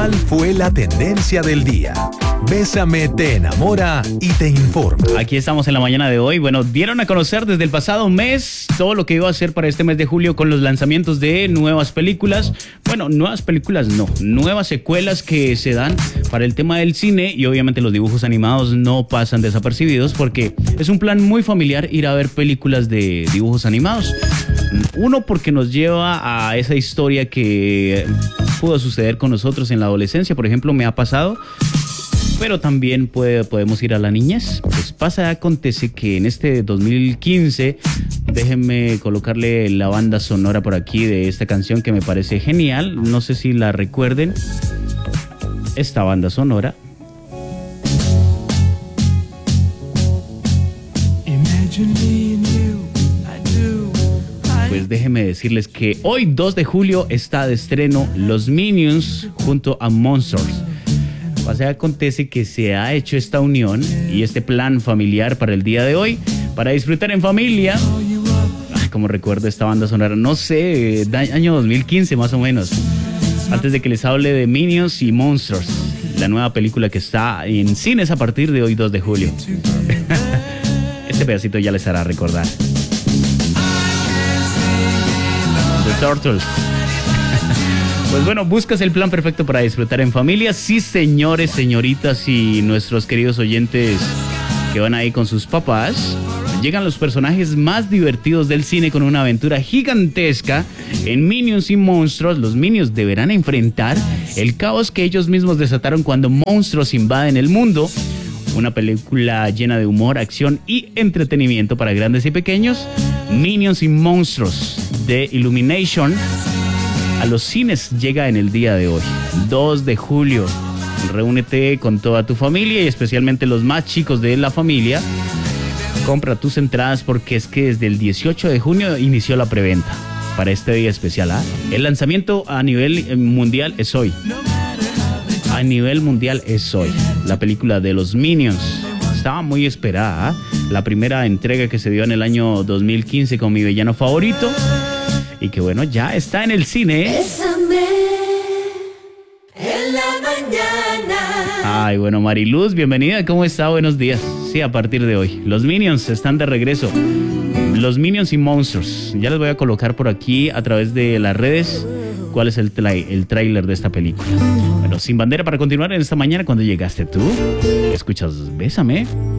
¿Cuál fue la tendencia del día? Bésame te enamora y te informa. Aquí estamos en la mañana de hoy. Bueno, dieron a conocer desde el pasado mes todo lo que iba a hacer para este mes de julio con los lanzamientos de nuevas películas. Bueno, nuevas películas no, nuevas secuelas que se dan para el tema del cine, y obviamente los dibujos animados no pasan desapercibidos porque es un plan muy familiar ir a ver películas de dibujos animados. Uno, porque nos lleva a esa historia que pudo suceder con nosotros en la adolescencia, por ejemplo, me ha pasado. Pero también podemos ir a la niñez. Pues acontece que en este 2015, déjenme colocarle la banda sonora por aquí de esta canción que me parece genial. No sé si la recuerden, esta banda sonora. Pues déjenme decirles que hoy 2 de julio está de estreno Los Minions junto a Monsters. Acontece que se ha hecho esta unión y este plan familiar para el día de hoy, para disfrutar en familia. Como recuerdo esta banda sonora, no sé, año 2015 más o menos, antes de que les hable de Minions y Monsters, la nueva película que está en cines a partir de hoy 2 de julio. Este pedacito ya les hará recordar The Turtles. Pues bueno, buscas el plan perfecto para disfrutar en familia. Sí, señores, señoritas y nuestros queridos oyentes que van ahí con sus papás. Llegan los personajes más divertidos del cine con una aventura gigantesca. En Minions y Monstruos, los Minions deberán enfrentar el caos que ellos mismos desataron cuando monstruos invaden el mundo. Una película llena de humor, acción y entretenimiento para grandes y pequeños. Minions y Monstruos de Illumination a los cines llega en el día de hoy, 2 de julio. Reúnete con toda tu familia y especialmente los más chicos de la familia. Compra tus entradas porque es que desde el 18 de junio inició la preventa para este día especial. El lanzamiento a nivel mundial es hoy. A nivel mundial es hoy. La película de los Minions estaba muy esperada. La primera entrega que se dio en el año 2015 con mi villano favorito. Y que bueno, ya está en el cine. Bésame en la mañana. Ay, bueno, Mariluz, bienvenida, ¿cómo está? Buenos días. Sí, a partir de hoy, los Minions están de regreso. Los Minions y Monsters. Ya les voy a colocar por aquí a través de las redes cuál es el tráiler de esta película. Bueno, sin bandera para continuar en esta mañana. Cuando llegaste tú, escuchas Bésame.